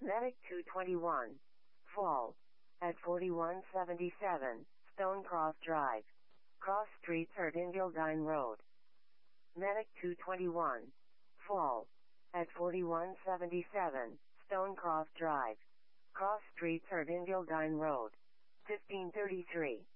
Medic 221. Fall. At 4177, Stonecross Drive. Cross Street, Erdingildine Road. Medic 221. Fall. At 4177, Stonecross Drive. Cross Street, Erdingildine Road. 1533.